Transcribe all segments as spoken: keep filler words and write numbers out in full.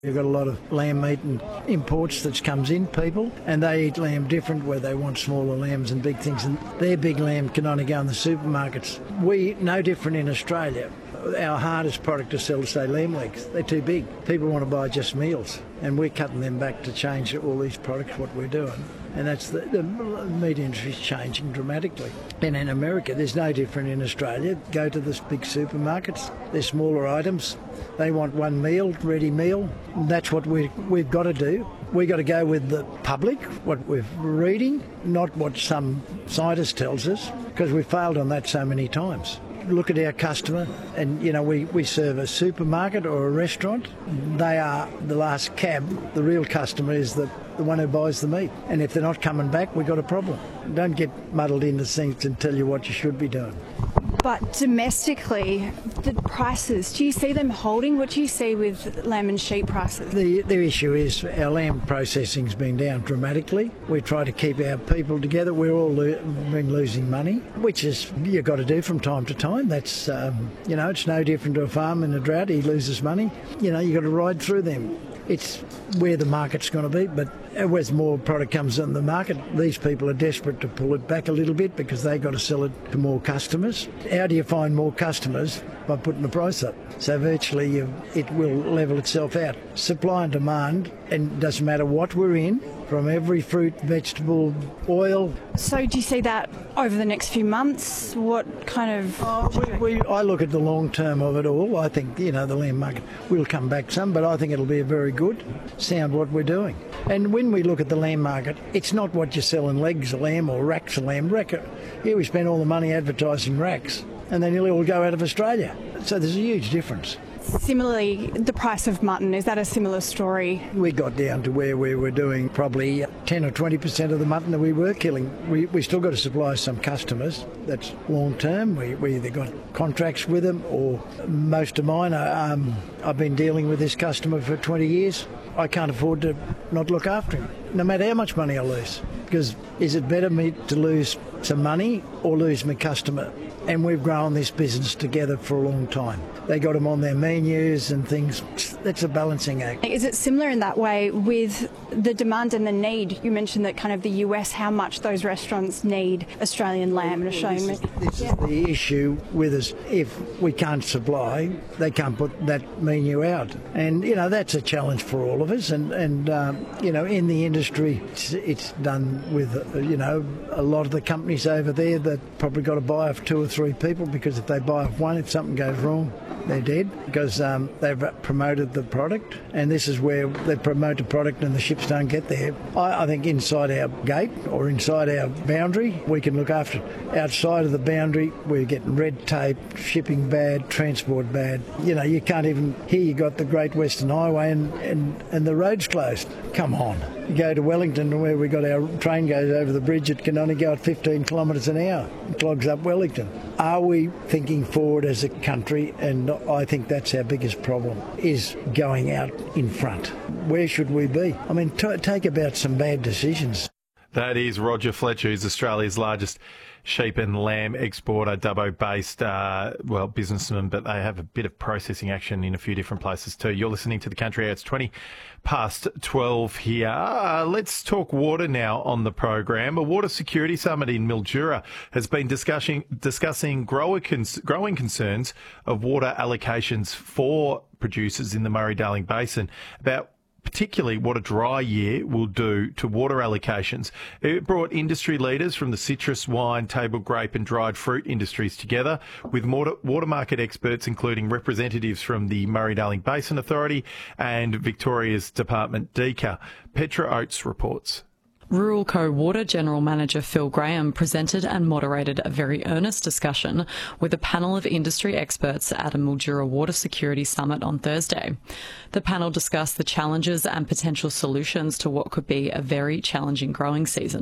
You've got a lot of lamb meat and imports that comes in, people, and they eat lamb different, where they want smaller lambs and big things, and their big lamb can only go in the supermarkets. We, no different in Australia. Our hardest product to sell is, say, lamb legs. They're too big. People want to buy just meals, and we're cutting them back to change all these products, what we're doing. And that's the, the meat industry's changing dramatically. And in America, there's no different in Australia. Go to the big supermarkets, they're smaller items. They want one meal, ready meal. That's what we, we've got to do. We've got to go with the public, what we're reading, not what some scientist tells us, because we've failed on that so many times. Look at our customer, and you know, we, we serve a supermarket or a restaurant. They are the last cab. The real customer is the, the one who buys the meat. And if they're not coming back, we've got a problem. Don't get muddled into things and tell you what you should be doing. But domestically, the prices, do you see them holding? What do you see with lamb and sheep prices? The, the issue is our lamb processing's been down dramatically. We try to keep our people together. We're all lo- been losing money, which is you've got to do from time to time. That's, um, you know, it's no different to a farm in a drought. He loses money. You know, you've got to ride through them. It's where the market's going to be, but as more product comes on the market, these people are desperate to pull it back a little bit because they've got to sell it to more customers. How do you find more customers? By putting the price up. So virtually you, it will level itself out. Supply and demand, and it doesn't matter what we're in, from every fruit, vegetable, oil. So do you see that over the next few months? What kind of... Oh, we, we, I look at the long term of it all. I think, you know, the lamb market will come back some, but I think it'll be a very good sound what we're doing. And when we look at the lamb market, it's not what you're selling legs of lamb or racks of lamb. Rack, here we spend all the money advertising racks, and they nearly all go out of Australia. So there's a huge difference. Similarly, the price of mutton, is that a similar story? We got down to where we were doing probably ten or twenty percent of the mutton that we were killing. We we still got to supply some customers. That's long term. We, we either got contracts with them, or most of mine, are, um, I've been dealing with this customer for twenty years. I can't afford to not look after him, no matter how much money I lose. Because is it better me to lose some money or lose my customer? And we've grown this business together for a long time. They got them on their menus and things. That's a balancing act. Is it similar in that way with the demand and the need? You mentioned that kind of the U S, how much those restaurants need Australian lamb and Australian meat. This, is, this yeah. is the issue with us. If we can't supply, they can't put that menu out. And, you know, that's a challenge for all of us. And, and um, you know, in the industry, it's, it's done with, uh, you know, a lot of the companies over there that probably got to buy off two or three people, because if they buy off one, if something goes wrong, they're dead, because um, they've promoted the product, and this is where they promote the product and the ships don't get there. I, I think inside our gate or inside our boundary, we can look after it. Outside of the boundary, we're getting red tape, shipping bad, transport bad. You know, you can't even, here you got the Great Western Highway and, and, and the road's closed. Come on. You go to Wellington, where we got our train goes over the bridge, it can only go at fifteen kilometres an hour. It clogs up Wellington. Are we thinking forward as a country? And I think that's our biggest problem, is going out in front. Where should we be? I mean, t- take about some bad decisions. That is Roger Fletcher, who's Australia's largest sheep and lamb exporter, Dubbo-based, uh, well, businessman, but they have a bit of processing action in a few different places too. You're listening to The Country Hour. It's twenty past twelve here. Uh, let's talk water now on the program. A water security summit in Mildura has been discussing discussing grower cons- growing concerns of water allocations for producers in the Murray-Darling Basin about particularly what a dry year will do to water allocations. It brought industry leaders from the citrus, wine, table grape and dried fruit industries together with water, water market experts, including representatives from the Murray-Darling Basin Authority and Victoria's Department D C A. Petra Oates reports. Ruralco Water General Manager Phil Graham presented and moderated a very earnest discussion with a panel of industry experts at a Mildura Water Security Summit on Thursday. The panel discussed the challenges and potential solutions to what could be a very challenging growing season.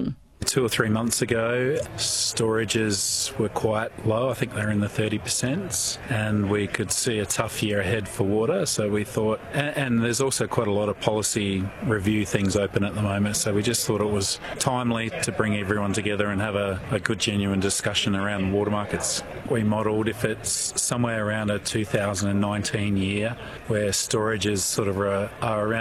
two or three months ago, storages were quite low. I think they're in the thirty percent, and we could see a tough year ahead for water. So we thought, and, and there's also quite a lot of policy review things open at the moment. So we just thought it was timely to bring everyone together and have a, a good, genuine discussion around water markets. We modelled if it's somewhere around a two thousand nineteen year where storages sort of are, are around